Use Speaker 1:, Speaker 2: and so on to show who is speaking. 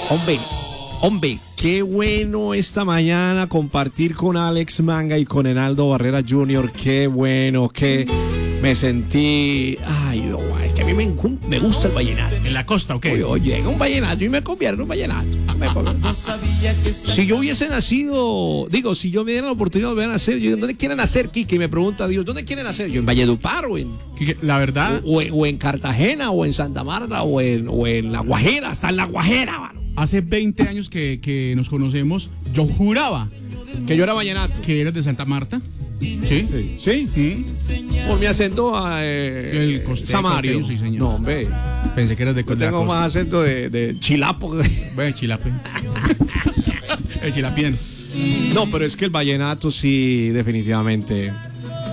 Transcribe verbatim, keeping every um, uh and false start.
Speaker 1: Hombre, hombre, qué bueno esta mañana compartir con Alex Manga y con Enaldo Barrera junior Qué bueno, que me sentí... Ay, no, es que a mí me, me gusta el vallenato.
Speaker 2: ¿En la costa o qué?
Speaker 1: Oye, oye, llega un vallenato y me convierto en un vallenato. Si yo hubiese nacido, digo, si yo me diera la oportunidad de volver a nacer, yo, ¿dónde quieren nacer, Quique? Y me pregunta Dios, ¿dónde quieren nacer? Yo en Valledupar o en...
Speaker 2: Quique, la verdad...
Speaker 1: O, o, en, o en Cartagena o en Santa Marta o en, o en La Guajira, hasta en La Guajira, mano.
Speaker 2: Hace veinte años que, que nos conocemos, yo juraba
Speaker 1: que yo era vallenato.
Speaker 2: Que eres de Santa Marta. ¿Sí?
Speaker 1: Sí. ¿Sí? ¿Mm? Por mi acento eh,
Speaker 2: el costeño,
Speaker 1: samario.
Speaker 2: Costeño, sí, señor.
Speaker 1: No, hombre.
Speaker 2: Pensé que eras de,
Speaker 1: yo
Speaker 2: de
Speaker 1: tengo más acento de, de chilapo.
Speaker 2: Bueno, chilape. El chilapien.
Speaker 1: No, pero es que el vallenato sí, definitivamente...